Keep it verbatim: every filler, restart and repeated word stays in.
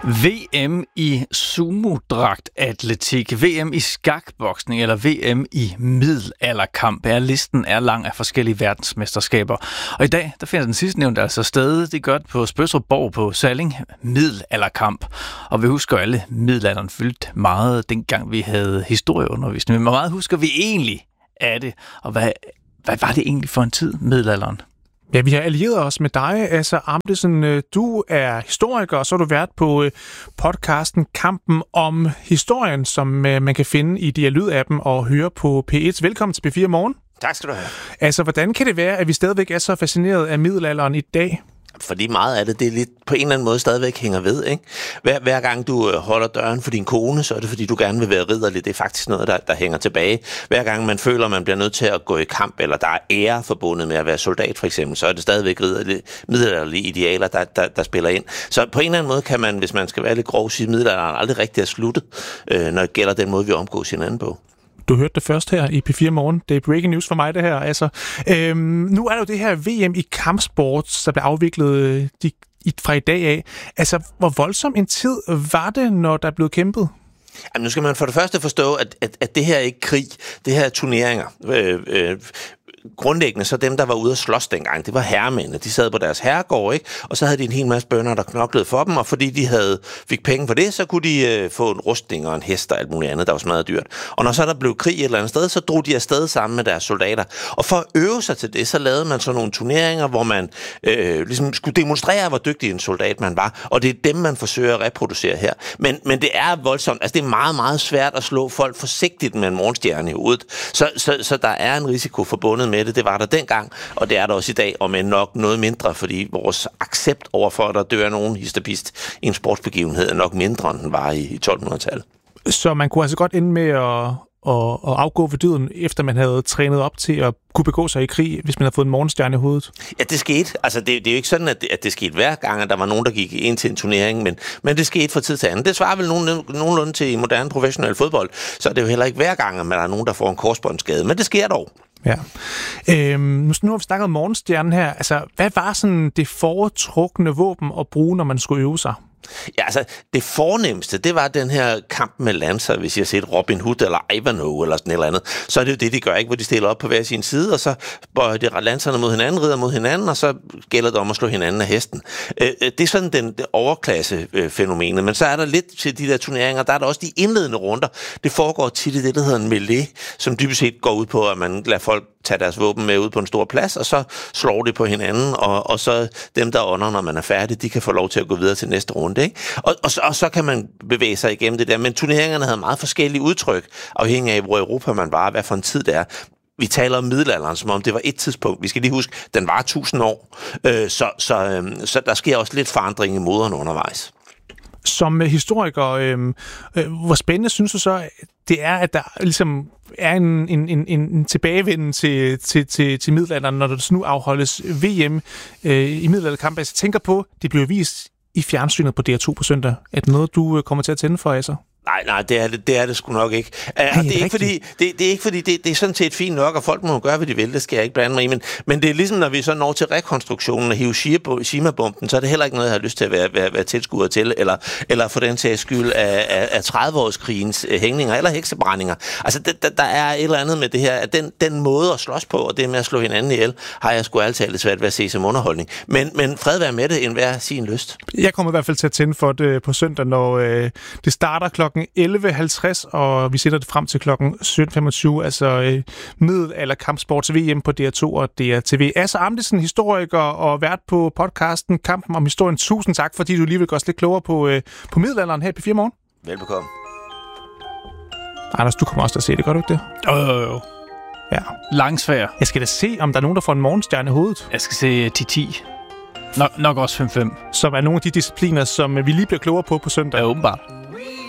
V M i sumodragtatletik, V M i skakboksning eller V M i middelalderkamp. Er listen er lang af forskellige verdensmesterskaber. Og i dag, der finder den sidste nævnt altså sted. Det gør det på Spøstrup Borg på Salling. Middelalderkamp. Og vi husker alle, middelalderen fyldte meget, dengang vi havde historieundervisning. Men hvor meget husker vi egentlig af det? Og hvad, hvad var det egentlig for en tid, middelalderen? Ja, vi har allieret os med dig, Asser Amdesen. Du er historiker, og så har du været på podcasten Kampen om historien, som man kan finde i Dialyd-appen og høre på P et. Velkommen til P fire Morgen. Tak skal du have. Altså, hvordan kan det være, at vi stadigvæk er så fascineret af middelalderen i dag? Fordi meget af det, det er lidt på en eller anden måde stadigvæk hænger ved, ikke? Hver, hver gang du holder døren for din kone, så er det fordi, du gerne vil være ridderlig. Det er faktisk noget, der, der hænger tilbage. Hver gang man føler, man bliver nødt til at gå i kamp, eller der er ære forbundet med at være soldat, for eksempel, så er det stadigvæk ridderlige, middelalderlige idealer, der, der, der spiller ind. Så på en eller anden måde kan man, hvis man skal være lidt grov, sige, at middelalderen aldrig rigtig er sluttet, øh, når det gælder den måde, vi omgås hinanden på. Du hørte det først her i P fire Morgen. Det er breaking news for mig, det her. Altså, øhm, nu er der jo det her V M i kampsport, der bliver afviklet de, i, fra i dag af. Altså, hvor voldsom en tid var det, når der blev kæmpet? Jamen, nu skal man for det første forstå, at, at, at det her er ikke krig. Det her er turneringer. Øh, øh, Grundlæggende så dem, der var ude at slås dengang, det var herremændene. De sad på deres herregård, ikke? Og så havde de en hel masse bønder, der knoklede for dem, og fordi de havde fik penge for det, så kunne de øh, få en rustning og en hest og alt muligt andet, der var smadret dyrt. Og når så der blev krig et eller andet sted, så drog de afsted sammen med deres soldater. Og for at øve sig til det, så lavede man så nogle turneringer, hvor man øh, ligesom skulle demonstrere, hvor dygtig en soldat man var. Og det er dem, man forsøger at reproducere her. Men, men det er voldsomt. Altså, det er meget, meget svært at slå folk forsigtigt med en morgenstjerne i hovedet. Så, så, så der er en risiko forbundet med det. Det var der dengang, og det er der også i dag, og med nok noget mindre, fordi vores accept overfor, at der dør nogen histopist i en sportsbegivenhed, er nok mindre, end den var i tolv hundrede-tallet. Så man kunne altså godt ende med at, at, at afgå ved døden, efter man havde trænet op til at kunne begå sig i krig, hvis man havde fået en morgenstjerne i hovedet? Ja, det skete. Altså, det, det er jo ikke sådan, at det, at det skete hver gang, at der var nogen, der gik ind til en turnering, men, men det skete fra tid til anden. Det svarer vel nogen, nogenlunde til moderne professionel fodbold, så er det jo heller ikke hver gang, at der er nogen, der får en korsbåndsskade, men det sker dog. Ja. Øhm, nu, nu har vi snakket om morgenstjernen her. Altså, hvad var sådan det foretrukne våben at bruge, når man skulle øve sig? Ja, altså, det fornemmeste, det var den her kamp med lancer, hvis jeg har set Robin Hood eller Ivanhoe eller sådan et eller andet. Så er det jo det, de gør, ikke? Hvor de stiller op på hver sin side, og så bøjer de lancerne mod hinanden, rider mod hinanden, og så gælder det om at slå hinanden af hesten. Det er sådan den det overklasse-fænomenet, men så er der lidt til de der turneringer, der er der også de indledende runder. Det foregår tit i det, der hedder en melee, som dybest set går ud på, at man lader folk tage deres våben med ud på en stor plads, og så slår de på hinanden, og, og så dem, der ånder, når man er færdig, de kan få lov til at gå videre til næste runde, ikke? Og, og, så, og så kan man bevæge sig igennem det der, men turneringerne havde meget forskellige udtryk, afhængig af, hvor Europa man var, hvad for en tid det er. Vi taler om middelalderen, som om det var et tidspunkt. Vi skal lige huske, den var tusind år, øh, så, så, øh, så der sker også lidt forandring i moderne undervejs. Som historiker, øh, øh, hvor spændende synes du så, det er, at der ligesom er en, en, en, en tilbagevenden til, til, til, til middelalderen, når der nu afholdes V M øh, i middelalderkamp. Jeg tænker på, det bliver vist i fjernsynet på D R to på søndag. Er det noget, du kommer til at tænde for, Asser? Nej, nej, det er det, det er det sgu nok ikke. Uh, Ej, det, er ikke fordi, det, det er ikke fordi, det, det er sådan set fint nok, og folk må gøre, hvad de vil, det skal jeg ikke blande mig i, men, men det er ligesom, når vi så når til rekonstruktionen af Hiroshima-bomben, så er det heller ikke noget, jeg har lyst til at være, være, være tilskuer til, eller, eller for den sags skyld af, af, af tredive-årskrigens hængninger, eller heksebrændinger. Altså, det, der, der er et eller andet med det her, at den, den måde at slås på, og det med at slå hinanden ihjel, har jeg sgu altid lidt svært ved at se som underholdning. Men, men fred være med det, end hver sin lyst. Jeg kommer i hvert fald til at tænde for det på søndag, når øh, det starter klokken elleve halvtreds, og vi sætter det frem til klokken sytten femogtyve, altså øh, middelalder kampsports V M på D R to og D R T V. Asser Amdesen, historiker og vært på podcasten Kampen om historien. Tusind tak, fordi du lige vil gøre os lidt klogere på, øh, på middelalderen her i P fire Morgen. Velbekomme. Anders, du kommer også til at se det, gør du ikke det? Jo, jo, jo. Ja. Langsvær. Jeg skal da se, om der er nogen, der får en morgenstjerne i hovedet. Jeg skal se ti ti. Nok, nok også fem fem. Som er nogle af de discipliner, som vi lige bliver klogere på på søndag. Ja, åbenbart.